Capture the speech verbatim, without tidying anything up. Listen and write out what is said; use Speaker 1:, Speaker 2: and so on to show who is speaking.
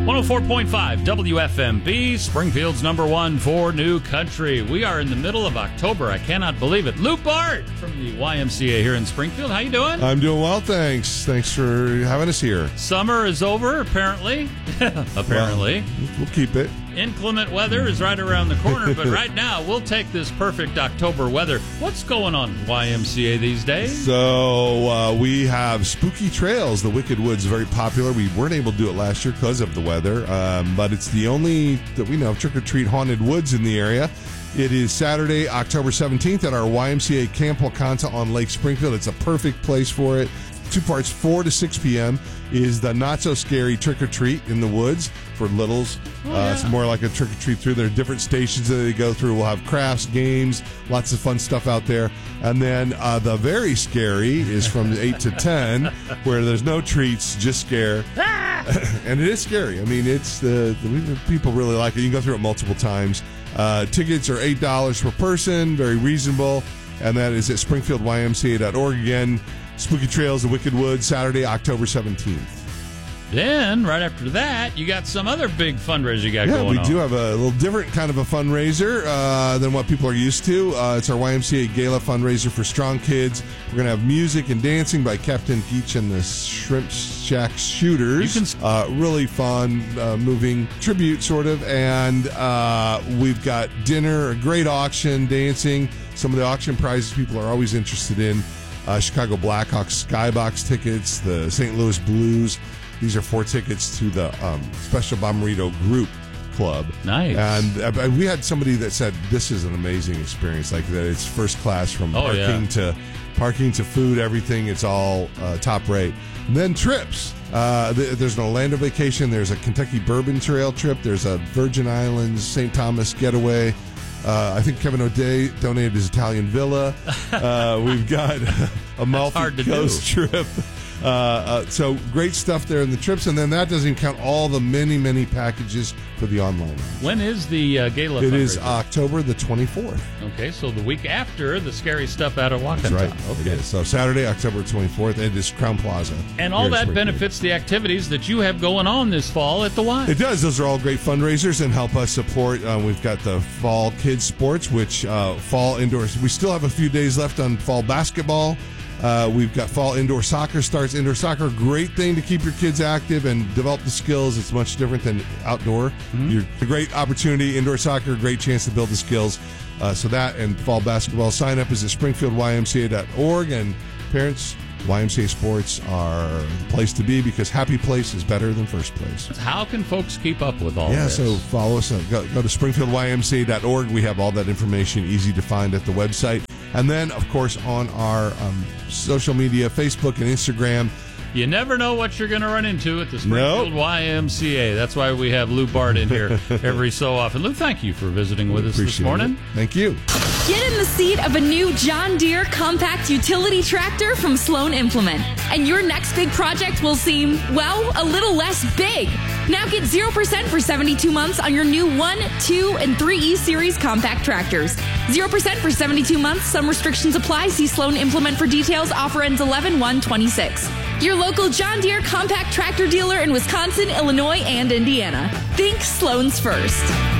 Speaker 1: one oh four point five W F M B, Springfield's number one for new country. We are in the middle of October. I cannot believe it. Lou Bart from the Y M C A here in Springfield. How you doing?
Speaker 2: I'm doing well, thanks. Thanks for having us here.
Speaker 1: Summer is over, apparently. apparently.
Speaker 2: Well, we'll keep it.
Speaker 1: Inclement weather is right around the corner, but right now we'll take this perfect October weather. What's going on at Y M C A these days?
Speaker 2: So uh, we have Spooky Trails. The Wicked Woods, very popular. We weren't able to do it last year because of the weather, um, but it's the only that we know of trick-or-treat haunted woods in the area. It is Saturday, October seventeenth at our Y M C A Camp Waconta on Lake Springfield. It's a perfect place for it. Two parts, four to six p.m. is the not-so-scary trick-or-treat in the woods for littles.
Speaker 1: Oh,
Speaker 2: uh,
Speaker 1: yeah.
Speaker 2: It's more like a trick-or-treat through. There are different stations that they go through. We'll have crafts, games, lots of fun stuff out there. And then uh, the very scary is from eight to ten, where there's no treats, just scare. And it is scary. I mean, it's the, the people really like it. You can go through it multiple times. Uh, tickets are eight dollars per person, very reasonable. And that is at springfield y m c a dot org. Again, Spooky Trails, the Wicked Woods, Saturday, October seventeenth.
Speaker 1: Then, right after that, you got some other big fundraiser you got
Speaker 2: Yeah,
Speaker 1: going
Speaker 2: we
Speaker 1: on.
Speaker 2: do have a little different kind of a fundraiser uh, than what people are used to. Uh, it's our Y M C A Gala fundraiser for Strong Kids. We're going to have music and dancing by Captain Geach and the Shrimp Shack Shooters.
Speaker 1: You can...
Speaker 2: uh, really fun, uh, moving tribute, sort of. And uh, we've got dinner, a great auction, dancing. Some of the auction prizes people are always interested in. Uh, Chicago Blackhawks Skybox tickets, the Saint Louis Blues. These are four tickets to the um, Special Bomberito Group Club.
Speaker 1: Nice.
Speaker 2: And uh, we had somebody that said this is an amazing experience, like that it's first class from
Speaker 1: Oh,
Speaker 2: parking
Speaker 1: yeah.
Speaker 2: to parking to food, everything. It's all uh, top rate. And then trips. Uh, th- there's an Orlando vacation. There's a Kentucky Bourbon Trail trip. There's a Virgin Islands Saint Thomas getaway. Uh, I think Kevin O'Day donated his Italian villa. Uh, we've got a Amalfi Coast trip. Uh, uh, so great stuff there in the trips, and then that doesn't even count all the many, many packages for the online.
Speaker 1: When is the uh, gala?
Speaker 2: It is
Speaker 1: fundraiser?
Speaker 2: October the twenty-fourth.
Speaker 1: Okay, so the week after the scary stuff out of Waukesha.
Speaker 2: That's right.
Speaker 1: Okay.
Speaker 2: It is. So Saturday, October twenty-fourth, it is Crown Plaza.
Speaker 1: And all
Speaker 2: here in
Speaker 1: that
Speaker 2: Springfield.
Speaker 1: benefits the activities that you have going on this fall at the Y.
Speaker 2: It does. Those are all great fundraisers and help us support. Uh, we've got the fall kids sports, which uh, fall indoors. We still have a few days left on fall basketball. Uh, we've got fall indoor soccer starts. Indoor soccer, great thing to keep your kids active and develop the skills. It's much different than outdoor. Mm-hmm. You're, a great opportunity. Indoor soccer, great chance to build the skills. Uh, so that and fall basketball sign up is at springfield y m c a dot org. And parents, Y M C A Sports are the place to be because happy place is better than first place.
Speaker 1: How can folks keep up with all
Speaker 2: yeah,
Speaker 1: this?
Speaker 2: so follow us. Uh, go, go to springfield y m c a dot org. We have all that information easy to find at the website. And then, of course, on our um, social media, Facebook and Instagram.
Speaker 1: You never know what you're going to run into at the Springfield
Speaker 2: Nope.
Speaker 1: Y M C A. That's why we have Lou Bart in here every so often. Lou, thank you for visiting with us
Speaker 2: Appreciate
Speaker 1: this morning.
Speaker 2: it. Thank you.
Speaker 3: Get in the seat of a new John Deere compact utility tractor from Sloan Implement, and your next big project will seem, well, a little less big. Now get zero percent for seventy-two months on your new one, two, and three E Series compact tractors. zero percent for seventy-two months. Some restrictions apply. See Sloan Implement for details. Offer ends eleven one twenty-six. Your local John Deere compact tractor dealer in Wisconsin, Illinois, and Indiana. Think Sloan's first.